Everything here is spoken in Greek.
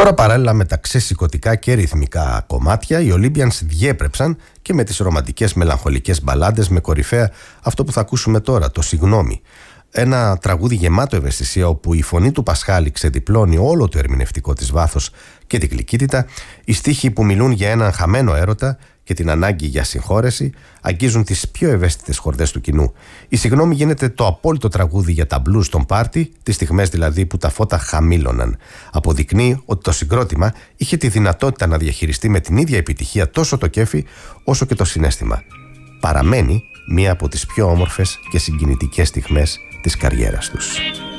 Τώρα, παράλληλα με τα ξεσηκωτικά και ρυθμικά κομμάτια, οι Olympians διέπρεψαν και με τις ρομαντικές μελαγχολικές μπαλάντες, με κορυφαία αυτό που θα ακούσουμε τώρα, το «Συγγνώμη». Ένα τραγούδι γεμάτο ευαισθησία, όπου η φωνή του Πασχάλη ξεδιπλώνει όλο το ερμηνευτικό της βάθος και την γλυκύτητα. Οι στίχοι που μιλούν για έναν χαμένο έρωτα και την ανάγκη για συγχώρεση αγγίζουν τις πιο ευαίσθητες χορδές του κοινού. Η «Συγγνώμη» γίνεται το απόλυτο τραγούδι για τα μπλουζ των πάρτι, τις στιγμές δηλαδή που τα φώτα χαμήλωναν. Αποδεικνύει ότι το συγκρότημα είχε τη δυνατότητα να διαχειριστεί με την ίδια επιτυχία τόσο το κέφι όσο και το συναίσθημα. Παραμένει μία από τις πιο όμορφες και συγκινητικές στιγμές της καριέρας τους.